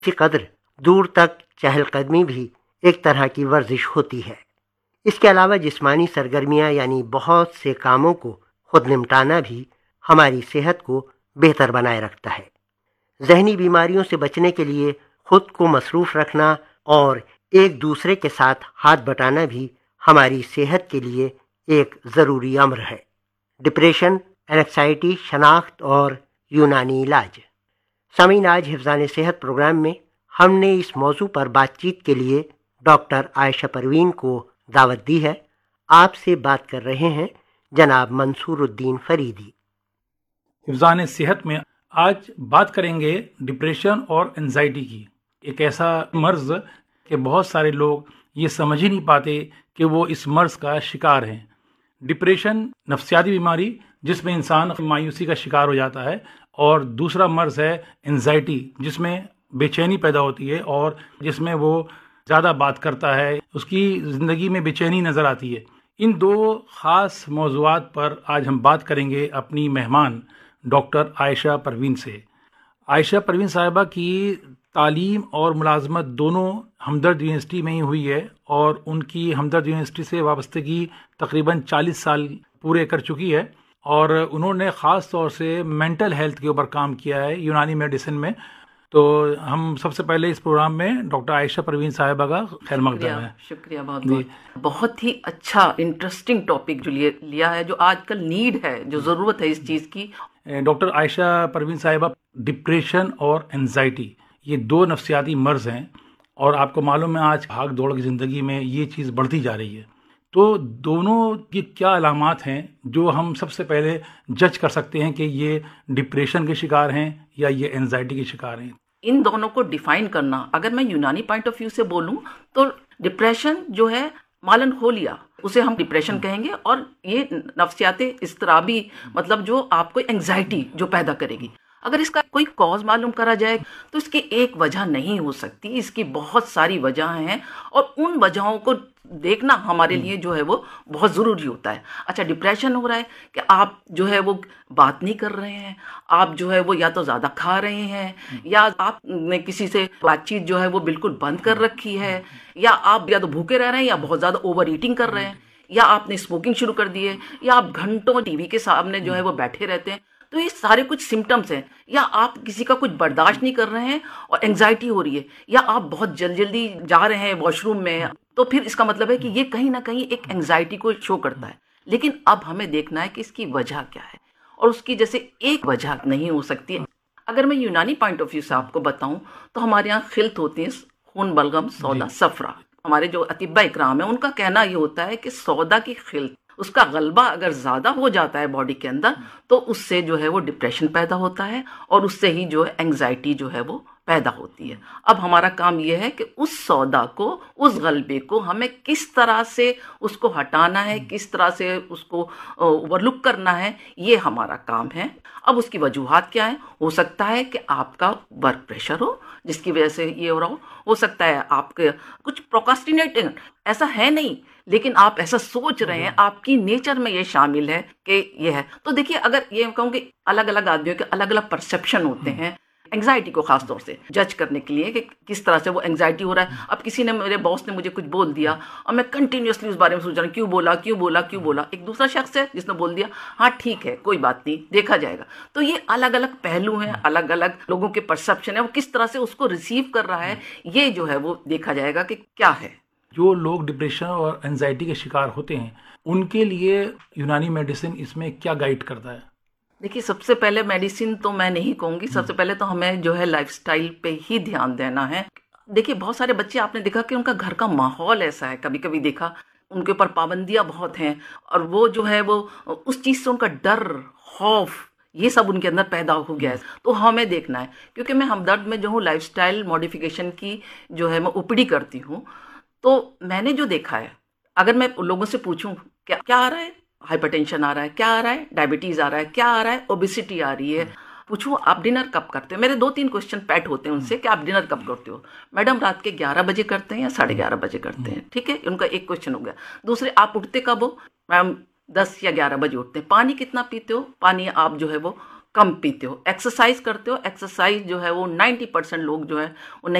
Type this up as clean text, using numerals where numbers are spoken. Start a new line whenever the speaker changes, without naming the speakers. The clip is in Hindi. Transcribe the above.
इसी कदर दूर तक चहलकदमी भी एक तरह की वर्जिश होती है। इसके अलावा जिस्मानी सरगर्मियां यानी बहुत से कामों को खुद निपटाना भी हमारी सेहत को बेहतर बनाए रखता है। जहनी बीमारियों से बचने के लिए खुद को मसरूफ़ रखना और एक दूसरे के साथ हाथ बटाना भी हमारी सेहत के लिए एक ज़रूरी अम्र है। डिप्रेशन, एंग्जायटी, शनाख्त और यूनानी इलाज। सामीन, आज हिफ्ज़ान सेहत प्रोग्राम में हमने इस मौजू पर बातचीत के लिए डॉक्टर आयशा परवीन को दावत दी है। आपसे बात कर रहे हैं जनाब मंसूरुद्दीन फरीदी।
हिफ्ज़ान सेहत में आज बात करेंगे डिप्रेशन और एंजाइटी की। एक ऐसा मर्ज कि बहुत सारे लोग ये समझ ही नहीं पाते कि वो इस मर्ज का शिकार हैं। डिप्रेशन नफ्सियाती बीमारी जिसमें इंसान मायूसी का शिकार हो जाता है, और दूसरा मर्ज है एंजाइटी जिसमें बेचैनी पैदा होती है और जिसमें वो ज़्यादा बात करता है, उसकी ज़िंदगी में बेचैनी नज़र आती है। इन दो ख़ास मौज़ूआत पर आज हम बात करेंगे अपनी मेहमान डॉक्टर आयशा परवीन से। आयशा परवीन साहिबा की तालीम और मुलाजमत दोनों हमदर्द यूनिवर्सिटी में ही हुई है और उनकी हमदर्द यूनिवर्सिटी से वाबस्तगी तकरीबन 40 साल पूरे कर चुकी है, और उन्होंने ख़ास तौर से मेंटल हेल्थ के ऊपर काम किया है यूनानी मेडिसिन में। तो हम सबसे पहले इस प्रोग्राम में डॉक्टर आयशा परवीन साहिबा का खैर मकदम है।
शुक्रिया बहुत बहुत। बहुत ही अच्छा इंटरेस्टिंग टॉपिक जो लिया है, जो आजकल नीड है, जो ज़रूरत है इस चीज़ की।
डॉक्टर आयशा परवीन साहिबा, डिप्रेशन और एंजाइटी ये दो नफ्सियाती मर्ज हैं, और आपको मालूम है आज भाग दौड़ की ज़िंदगी में ये चीज़ बढ़ती जा रही है। तो दोनों की क्या अलामात हैं जो हम सबसे पहले जज कर सकते हैं कि ये डिप्रेशन के शिकार हैं या ये एंजाइटी के शिकार हैं?
इन दोनों को डिफाइन करना, अगर मैं यूनानी पॉइंट ऑफ व्यू से बोलूं तो डिप्रेशन जो है मालन खोलिया, उसे हम डिप्रेशन कहेंगे, और ये नफ्सियाते इस्तराबी मतलब जो आपको एंजाइटी जो पैदा करेगी। अगर इसका कोई कॉज मालूम करा जाए तो इसकी एक वजह नहीं हो सकती, इसकी बहुत सारी वजहें हैं, और उन वजहों को देखना हमारे लिए जो है वो बहुत ज़रूरी होता है। अच्छा, डिप्रेशन हो रहा है कि आप जो है वो बात नहीं कर रहे हैं, आप जो है वो या तो ज़्यादा खा रहे हैं, या आपने किसी से बातचीत जो है वो बिल्कुल बंद कर रखी है, या आप या तो भूखे रह रहे हैं या बहुत ज़्यादा ओवर ईटिंग कर रहे हैं, या आपने स्मोकिंग शुरू कर दी है, या आप घंटों टीवी के सामने जो है वो बैठे रहते हैं। तो ये सारे कुछ सिम्टम्स हैं। या आप किसी का कुछ बर्दाश्त नहीं कर रहे हैं और एंजाइटी हो रही है, या आप बहुत जल्दी जा रहे हैं वॉशरूम में, तो फिर इसका मतलब है कि ये कहीं ना कहीं एक एंजाइटी को शो करता है। लेकिन अब हमें देखना है कि इसकी वजह क्या है, और उसकी जैसे एक वजह नहीं हो सकती है। अगर मैं यूनानी पॉइंट ऑफ व्यू से आपको बताऊं तो हमारे यहाँ खिल्त होती है, खून, बलगम, सौदा, सफरा। हमारे जो अतिब्बा इकराम है उनका कहना ये होता है कि सौदा की खिल्त, उसका गलबा अगर ज़्यादा हो जाता है बॉडी के अंदर, तो उससे जो है वो डिप्रेशन पैदा होता है, और उससे ही जो है एंग्जाइटी जो है वो पैदा होती है। अब हमारा काम यह है कि उस सौदा को, उस गलबे को हमें किस तरह से उसको हटाना है, किस तरह से उसको ओवरलुक करना है, ये हमारा काम है। अब उसकी वजूहात क्या है? हो सकता है कि आपका वर्क प्रेशर हो जिसकी वजह से ये हो रहा हो सकता है आपके कुछ प्रोक्रास्टिनेटिंग, ऐसा है नहीं, लेकिन आप ऐसा सोच रहे हैं, आपकी नेचर में ये शामिल है कि ये है। तो देखिए, अगर ये कहूँ कि अलग अलग आदमियों के अलग अलग परसेप्शन होते हैं एंग्जाइटी को खास तौर से जज करने के लिए कि किस तरह से वो एंग्जाइटी हो रहा है। अब किसी ने, मेरे बॉस ने मुझे कुछ बोल दिया और मैं कंटिन्यूअसली उस बारे में सोच रहा हूँ, क्यों बोला क्यों बोला क्यों बोला। एक दूसरा शख्स है जिसने बोल दिया, हाँ ठीक है कोई बात नहीं, देखा जाएगा। तो ये अलग अलग पहलू हैं, अलग अलग लोगों के परसेप्शन है, वो किस तरह से उसको रिसीव कर रहा है, ये जो है वो देखा जाएगा कि क्या है।
जो लोग डिप्रेशन और एंजाइटी के शिकार होते हैं उनके लिए यूनानी मेडिसिन इसमें क्या गाइड करता है?
देखिए, सबसे पहले मेडिसिन तो मैं नहीं कहूँगी, सबसे पहले तो हमें जो है लाइफस्टाइल पे ही ध्यान देना है। देखिए, बहुत सारे बच्चे आपने देखा कि उनका घर का माहौल ऐसा है, कभी कभी देखा उनके ऊपर पाबंदियाँ बहुत हैं, और वो जो है वो उस चीज़ से उनका डर, खौफ, ये सब उनके अंदर पैदा हो गया है। तो हमें देखना है, क्योंकि मैं हमदर्द में जो हूँ लाइफस्टाइल मॉडिफिकेशन की जो है मैं ओपीडी करती हूँ। तो मैंने जो देखा है, अगर मैं लोगों से पूछूं क्या क्या आ रहा है, हाइपरटेंशन आ रहा है, क्या आ रहा है, डायबिटीज आ रहा है, क्या आ रहा है, ओबेसिटी आ रही है, पूछूं आप डिनर कब करते हो, मेरे 2-3 क्वेश्चन पैट होते हैं उनसे कि आप डिनर कब करते हो। मैडम रात के 11 बजे करते हैं या 11:30 बजे करते हैं, ठीक है, उनका एक क्वेश्चन हो गया। दूसरे, आप उठते कब हो? मैम 10 या 11 बजे उठते हैं। पानी कितना पीते हो? पानी आप जो है वो कम पीते हो, एक्सरसाइज करते हो, एक्सरसाइज जो है वो 90% लोग जो है वो